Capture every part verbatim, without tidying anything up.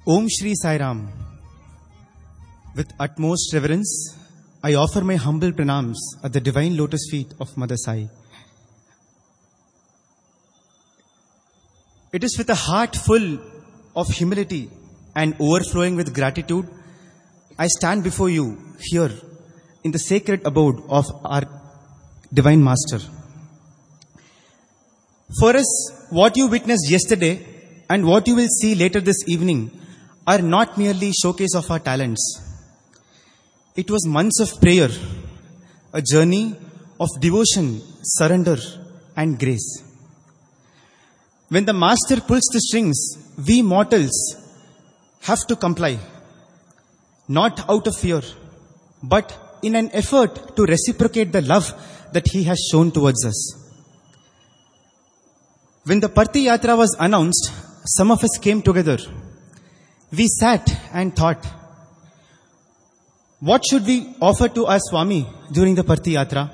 Om Shri Sai Ram. With utmost reverence, I offer my humble pranams at the divine lotus feet of Mother Sai. It is with a heart full of humility and overflowing with gratitude I stand before you here in the sacred abode of our Divine Master. For us, what you witnessed yesterday and what you will see later this evening are not merely showcase of our talents. It was months of prayer, a journey of devotion, surrender, and grace. When the Master pulls the strings, we mortals have to comply, not out of fear, but in an effort to reciprocate the love that He has shown towards us. When the Parthi Yatra was announced, some of us came together. We sat and thought, what should we offer to our Swami during the Parthi Yatra?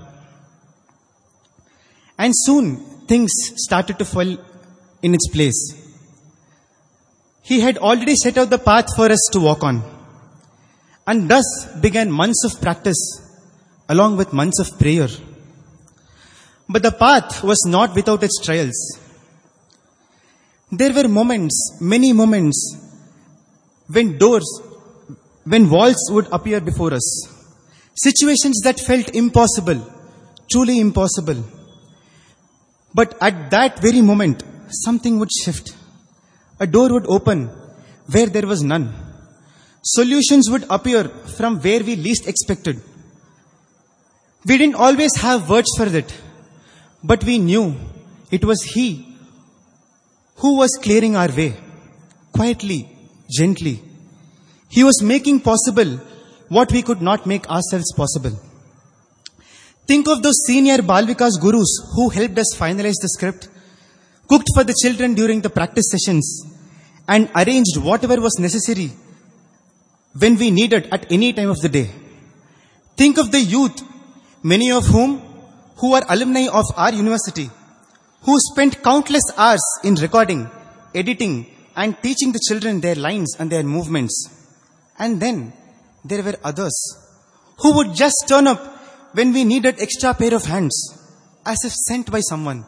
And soon things started to fall in its place. He had already set out the path for us to walk on. And thus began months of practice along with months of prayer. But the path was not without its trials. There were moments, many moments, when doors, when walls would appear before us. Situations that felt impossible, truly impossible. But at that very moment, something would shift. A door would open where there was none. Solutions would appear from where we least expected. We didn't always have words for it, but we knew it was He who was clearing our way, quietly, gently. He was making possible what we could not make ourselves possible. Think of those senior Balvikas gurus who helped us finalize the script, cooked for the children during the practice sessions, and arranged whatever was necessary when we needed at any time of the day. Think of the youth, many of whom who are alumni of our university, who spent countless hours in recording, editing, and teaching the children their lines and their movements. And then there were others who would just turn up when we needed extra pair of hands, as if sent by someone.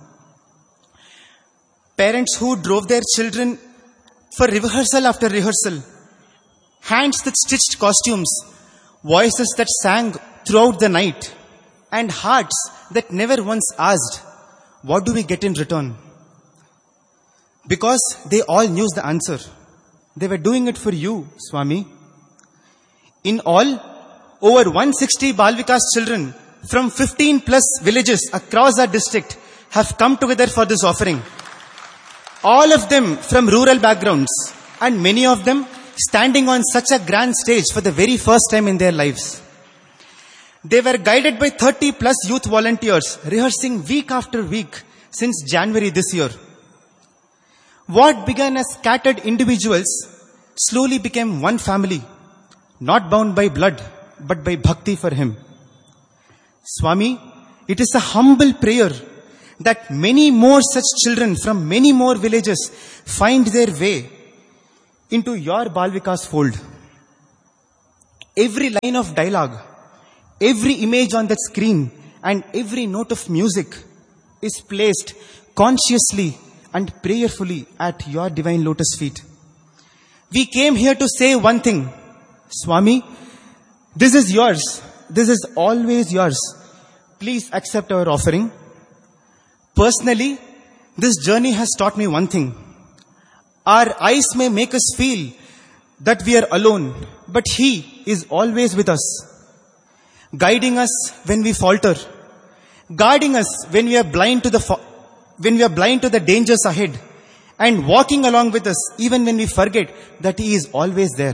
Parents who drove their children for rehearsal after rehearsal, hands that stitched costumes, voices that sang throughout the night, and hearts that never once asked, what do we get in return? Because they all knew the answer. They were doing it for you, Swami. In all, over one hundred sixty Balvikas children from fifteen plus villages across our district have come together for this offering. All of them from rural backgrounds, and many of them standing on such a grand stage for the very first time in their lives. They were guided by thirty plus youth volunteers, rehearsing week after week since January this year. What began as scattered individuals slowly became one family, not bound by blood, but by bhakti for Him. Swami, it is a humble prayer that many more such children from many more villages find their way into your Balvikas fold. Every line of dialogue, every image on that screen, and every note of music is placed consciously and prayerfully at your divine lotus feet. We came here to say one thing, Swami, this is yours. This is always yours. Please accept our offering. Personally, this journey has taught me one thing. Our eyes may make us feel that we are alone, but He is always with us, guiding us when we falter, guarding us when we are blind to the fo- when we are blind to the dangers ahead, and walking along with us even when we forget that He is always there.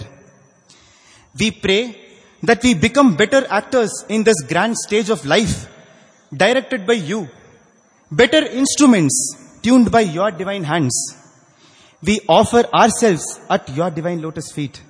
We pray that we become better actors in this grand stage of life, directed by you, better instruments tuned by your divine hands. We offer ourselves at your divine lotus feet.